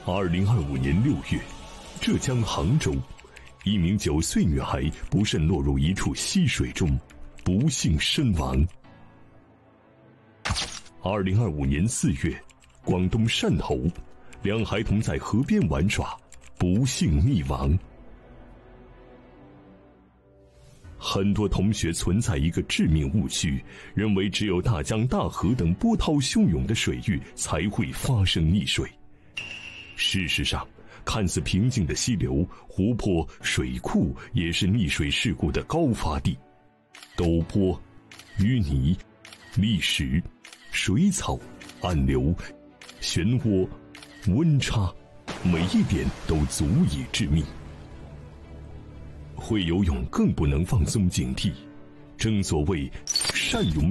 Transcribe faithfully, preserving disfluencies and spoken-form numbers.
二零二五年六月，浙江杭州，一名九岁女孩不慎落入一处溪水中，不幸身亡。二零二五年四月，广东汕头，两孩童在河边玩耍，不幸溺亡。很多同学存在一个致命误区，认为只有大江大河等波涛汹涌的水域才会发生溺水。事实上，看似平静的溪流、湖泊、水库也是溺水事故的高发地。陡坡、淤泥、砾石、水草、暗流、漩涡、温差，每一点都足以致命。会游泳更不能放松警惕，正所谓善泳